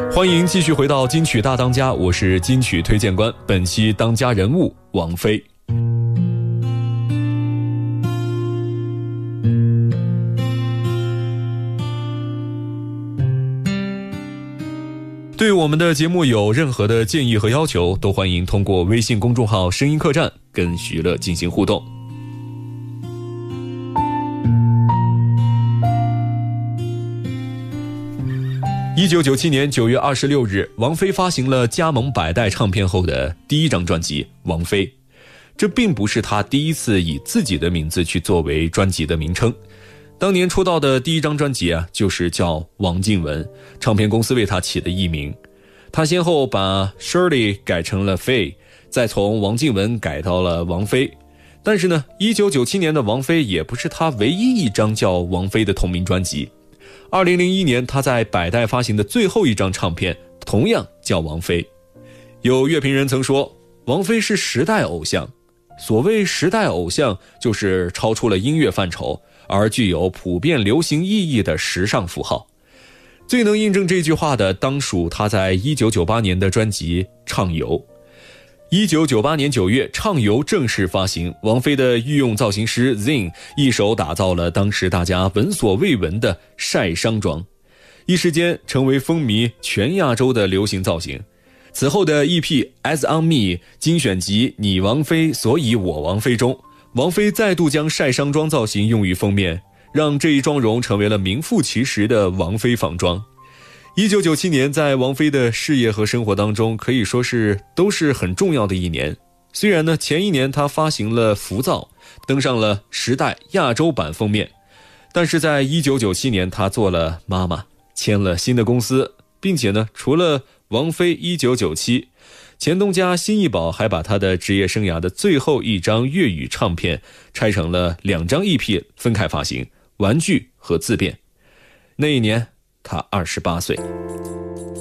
欢迎继续回到金曲大当家，我是金曲推荐官，本期当家人物王菲。对我们的节目有任何的建议和要求，都欢迎通过微信公众号声音客栈跟徐乐进行互动。1997年9月26日，王菲发行了加盟百代唱片后的第一张专辑《王菲》。这并不是她第一次以自己的名字去作为专辑的名称。当年出道的第一张专辑就是叫王靖雯，唱片公司为她起的艺名。她先后把 Shirley 改成了 Faye， 再从王靖雯改到了王菲。但是呢，1997年的王菲也不是她唯一一张叫王菲的同名专辑。2001年，她在百代发行的最后一张唱片同样叫王菲。有乐评人曾说，王菲是时代偶像。所谓时代偶像，就是超出了音乐范畴，而具有普遍流行意义的时尚符号。最能印证这句话的，当属她在1998年的专辑《畅游》。1998年9月，《畅游》正式发行，王菲的御用造型师 Zing 一手打造了当时大家闻所未闻的晒伤装，一时间成为风靡全亚洲的流行造型。此后的 EP As On Me 精选集你王菲所以我王菲中，王菲再度将晒伤装造型用于封面，让这一妆容成为了名副其实的王菲仿妆。1997年在王菲的事业和生活当中可以说都是很重要的一年。虽然呢前一年她发行了浮躁，登上了时代亚洲版封面，但是在1997年她做了妈妈，签了新的公司，并且呢除了王菲1997，前东家新艺宝还把她的职业生涯的最后一张粤语唱片拆成了2张 EP 分开发行，玩具和自辩。那一年他28岁。